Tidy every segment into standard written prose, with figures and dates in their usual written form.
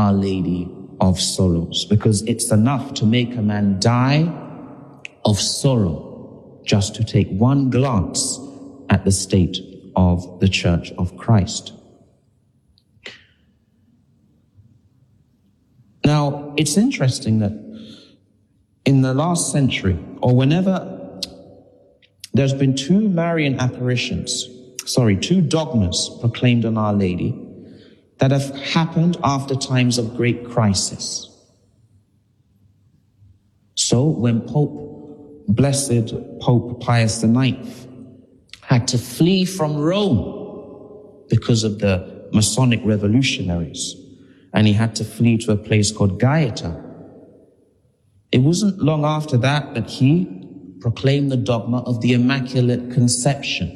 Our Lady of Sorrows, because it's enough to make a man die of sorrow just to take one glance at the state of the Church of Christ. Now, it's interesting that in the last century, or whenever there's been two dogmas proclaimed on Our Lady that have happened after times of great crisis. So when Blessed Pope Pius IX had to flee from Rome because of the Masonic revolutionaries, and he had to flee to a place called Gaeta, it wasn't long after that he proclaimed the dogma of the Immaculate Conception.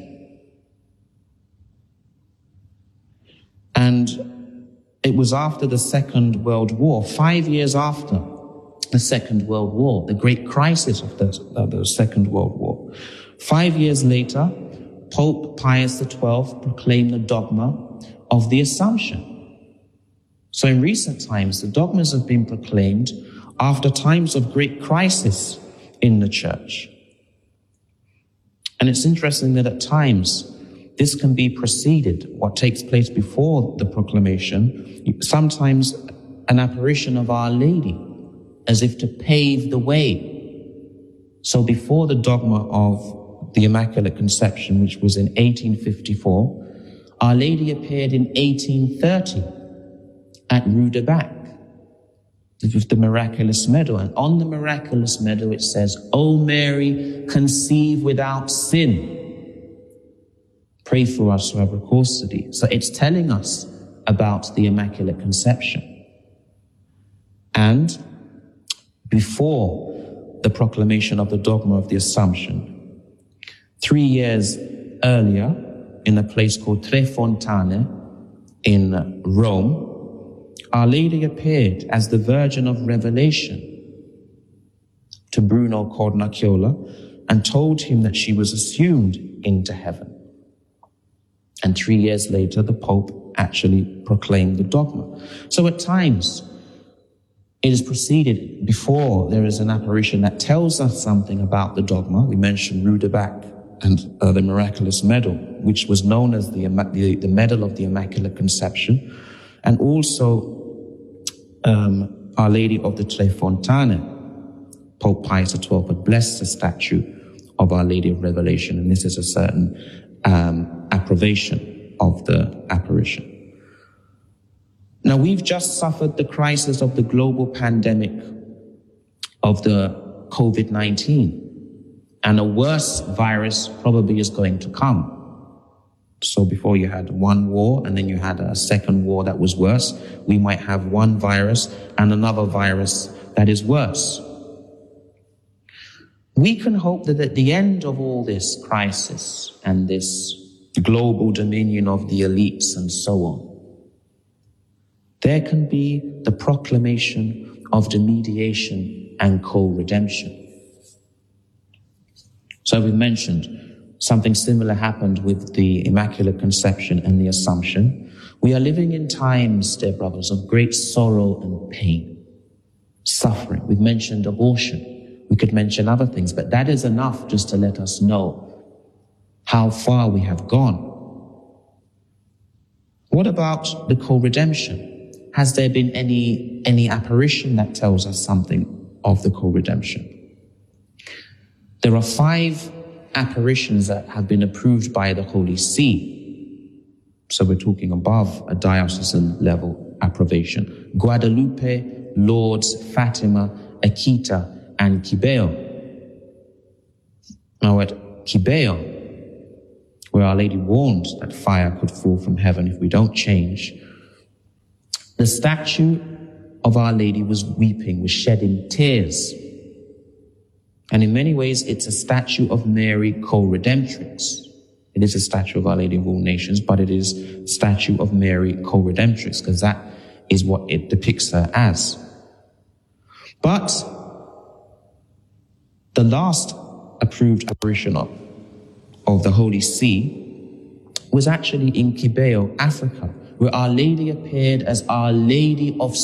And it was after the Second World War, 5 years after the Second World War, the great crisis of the Second World War. 5 years later, Pope Pius XII proclaimed the dogma of the Assumption. So in recent times, the dogmas have been proclaimed after times of great crisis in the Church. And it's interesting that at times, this can be preceded, what takes place before the proclamation, sometimes an apparition of Our Lady, as if to pave the way. So before the dogma of the Immaculate Conception, which was in 1854, Our Lady appeared in 1830 at Rue de Bac with the miraculous medal. And on the miraculous medal it says, "O Mary, conceive without sin. Pray for us who have recourse to thee." So it's telling us about the Immaculate Conception. And before the proclamation of the dogma of the Assumption, 3 years earlier, in a place called Tre Fontane in Rome, Our Lady appeared as the Virgin of Revelation to Bruno Cornacchiola and told him that she was assumed into heaven. And 3 years later, the Pope actually proclaimed the dogma. So at times, it is preceded before there is an apparition that tells us something about the dogma. We mentioned Rue de Bac and the miraculous medal, which was known as the medal of the Immaculate Conception, and also Our Lady of the Tre Fontane. Pope Pius XII had blessed the statue of Our Lady of Revelation, and this is a certain approbation of the apparition. Now, we've just suffered the crisis of the global pandemic of the COVID-19, and a worse virus probably is going to come. So before you had one war and then you had a second war that was worse, we might have one virus and another virus that is worse. We can hope that at the end of all this crisis and this global dominion of the elites and so on, there can be the proclamation of the mediation and co-redemption. So we've mentioned something similar happened with the Immaculate Conception and the Assumption. We are living in times, dear brothers, of great sorrow and pain, suffering. We've mentioned abortion. We could mention other things, but that is enough just to let us know how far we have gone. What about the co-redemption? Has there been any apparition that tells us something of the co-redemption? There are 5 apparitions that have been approved by the Holy See. So we're talking above a diocesan level approbation. Guadalupe, Lourdes, Fatima, Akita, and Cibeo. Now at Cibeo, where Our Lady warned that fire could fall from heaven if we don't change, the statue of Our Lady was weeping, was shedding tears. And in many ways, it's a statue of Mary co-redemptrix. It is a statue of Our Lady of All Nations, but it is a statue of Mary co-redemptrix, because that is what it depicts her as. But the last approved apparition of the Holy See was actually in Cibeo, Africa, where Our Lady appeared as Our Lady of